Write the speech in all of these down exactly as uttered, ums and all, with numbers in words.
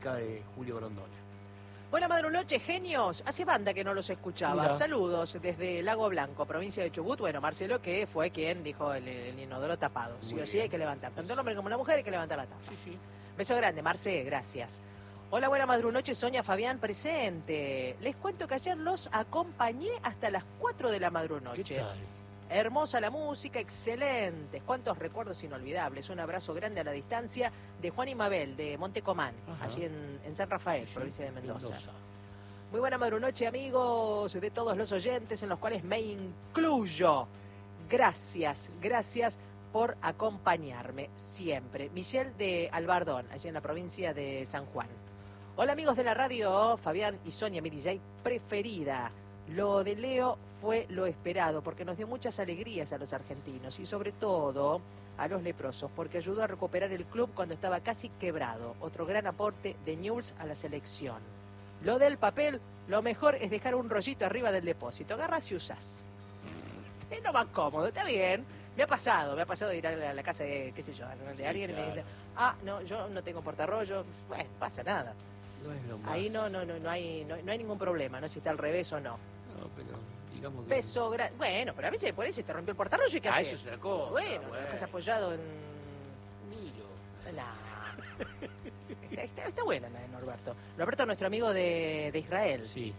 de Julio Grondona. Buena madrunoche, genios. Hace banda que no los escuchaba. Mira. Saludos desde Lago Blanco, provincia de Chubut. Bueno, Marcelo, que fue quien dijo el, el inodoro tapado. Sí Muy o sí bien. hay que levantar. Tanto el hombre como la mujer hay que levantar la tapa. Sí, sí. Beso grande, Marce, gracias. Hola, buena madrunoche, Sonia Fabián presente. Les cuento que ayer los acompañé hasta las cuatro de la madrunoche. ¿Qué tal? Hermosa la música, excelentes. Cuántos recuerdos inolvidables. Un abrazo grande a la distancia de Juan y Mabel, de Montecomán, Ajá. allí en, en San Rafael, Sí, sí, provincia de Mendoza. Mendoza. Muy buena madrunoche, amigos, de todos los oyentes, en los cuales me incluyo. Gracias, gracias por acompañarme siempre. Michelle de Albardón, allí en la provincia de San Juan. Hola, amigos de la radio, Fabián y Sonia, mi D J preferida. Lo de Leo fue lo esperado, porque nos dio muchas alegrías a los argentinos y sobre todo a los leprosos, porque ayudó a recuperar el club cuando estaba casi quebrado. Otro gran aporte de Newell's a la selección. Lo del papel, lo mejor es dejar un rollito arriba del depósito. Agarras y usas. Es lo más cómodo, está bien. Me ha pasado, me ha pasado de ir a la, a la casa de, qué sé yo, de Sí, alguien y me claro. dice, ah, no, yo no tengo portarrollo. Bueno, pasa nada. No es lo más. Ahí no, no, no, no hay, no, no hay ningún problema, no sé si está al revés o no. No, pero digamos que... Beso grande. Bueno, pero a veces por ahí se te rompió el portarrollo y qué Ah, haces. eso es otra cosa. Bueno, lo dejas apoyado en... Miro. Nah. Está, está, está buena la de Norberto. Norberto es nuestro amigo de, de Israel. Sí.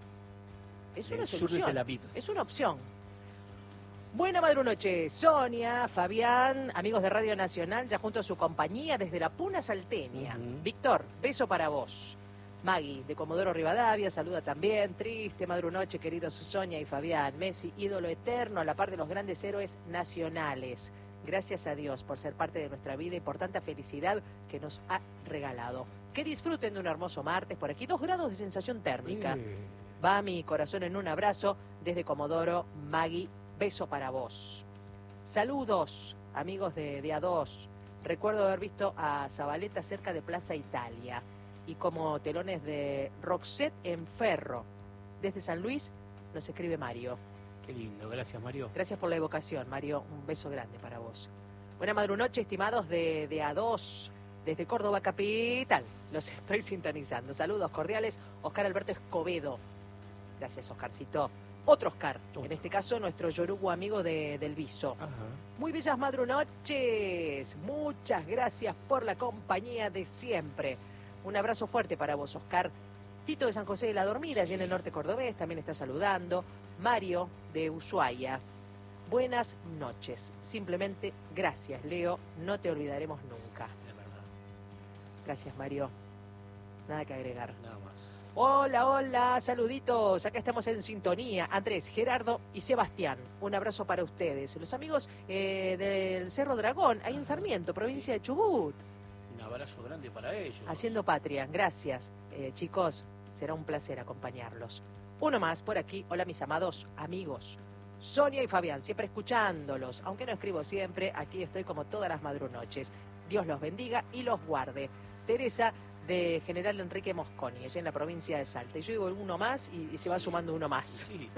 Es Del una sur de solución. Tel Aviv. Es una opción. Buena madrunoche, Sonia, Fabián, amigos de Radio Nacional, ya junto a su compañía desde la Puna Salteña. Uh-huh. Víctor, beso para vos. Maggie, de Comodoro Rivadavia, saluda también. Triste madrunoche, queridos Sonia y Fabián. Messi, ídolo eterno a la par de los grandes héroes nacionales. Gracias a Dios por ser parte de nuestra vida y por tanta felicidad que nos ha regalado. Que disfruten de un hermoso martes. Por aquí dos grados de sensación térmica. Eh, Va mi corazón en un abrazo desde Comodoro, Maggie. Beso para vos. Saludos, amigos de, de A dos. Recuerdo haber visto a Zabaleta cerca de Plaza Italia y como telones de Roxette en Ferro. Desde San Luis nos escribe Mario. Qué lindo, gracias Mario. Gracias por la evocación, Mario. Un beso grande para vos. Buena madrunoche, estimados de, de A dos. Desde Córdoba Capital. Los estoy sintonizando. Saludos cordiales. Oscar Alberto Escobedo. Gracias, Oscarcito. Otro Oscar, en este caso nuestro yorugo amigo de, del Viso. Ajá. Muy bellas madrunoches, muchas gracias por la compañía de siempre. Un abrazo fuerte para vos, Oscar. Tito de San José de la Dormida, allí en el norte cordobés, también está saludando. Mario de Ushuaia. Buenas noches, simplemente gracias, Leo, no te olvidaremos nunca. Es verdad, Gracias, Mario. Nada que agregar. nada más. Hola, hola, saluditos, acá estamos en sintonía, Andrés, Gerardo y Sebastián, un abrazo para ustedes, los amigos eh, del Cerro Dragón, ahí en Sarmiento, provincia de Chubut, Un abrazo grande para ellos. haciendo patria, gracias, eh, chicos, será un placer acompañarlos. Uno más por aquí, hola mis amados amigos, Sonia y Fabián, siempre escuchándolos, aunque no escribo siempre, aquí estoy como todas las madrunoches, Dios los bendiga y los guarde. Teresa de General Enrique Mosconi, allá en la provincia de Salta. Y yo digo uno más y, y se va Sí. sumando uno más. Sí.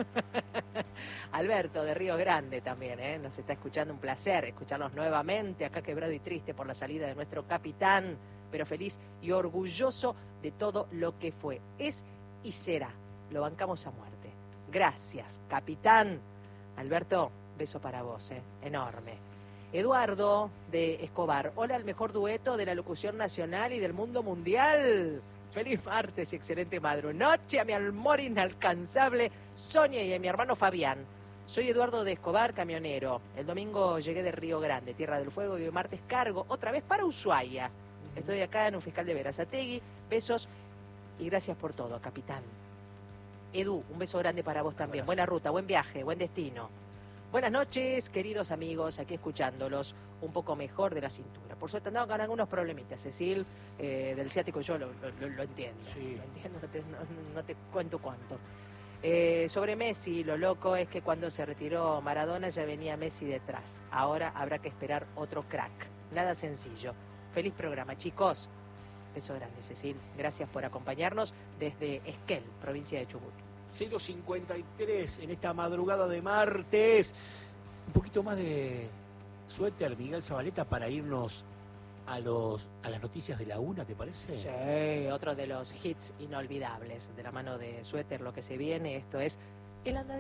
Alberto de Río Grande también, ¿eh? Nos está escuchando, un placer escucharnos nuevamente, acá quebrado y triste por la salida de nuestro capitán, pero feliz y orgulloso de todo lo que fue, es y será. Lo bancamos a muerte. Gracias, capitán. Alberto, beso para vos, ¿eh? Enorme. Eduardo de Escobar, hola, el mejor dueto de la locución nacional y del mundo mundial. Feliz martes y excelente madrunoche a mi amor inalcanzable Sonia y a mi hermano Fabián. Soy Eduardo de Escobar, camionero. El domingo llegué de Río Grande, Tierra del Fuego, y hoy martes cargo otra vez para Ushuaia. Estoy acá en un fiscal de Verazategui. Besos y gracias por todo, capitán. Edu, un beso grande para vos también. Abrazo. Buena ruta, buen viaje, buen destino. Buenas noches, queridos amigos, aquí escuchándolos un poco mejor de la cintura. Por suerte andaba con algunos problemitas, Cecil, eh, del ciático yo lo, lo, lo entiendo. Sí. Lo entiendo, no te, no, no te cuento cuánto. Eh, sobre Messi, lo loco es que cuando se retiró Maradona ya venía Messi detrás. Ahora habrá que esperar otro crack. Nada sencillo. Feliz programa, chicos. Beso grande, Cecil. Gracias por acompañarnos desde Esquel, provincia de Chubut. cero cincuenta y tres en esta madrugada de martes. Un poquito más de suerte al Miguel Zabaleta para irnos a los a las noticias de la una, ¿te parece? Sí, otro de los hits inolvidables, de la mano de Suéter, lo que se viene, esto es el andadito.